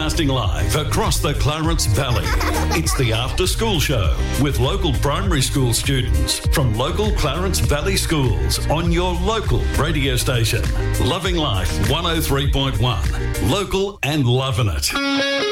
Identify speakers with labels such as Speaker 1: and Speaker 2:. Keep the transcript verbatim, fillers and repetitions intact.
Speaker 1: Broadcasting live across the Clarence Valley. It's the After School Show with local primary school students from local Clarence Valley schools on your local radio station. Loving Life one oh three point one. Local and loving it.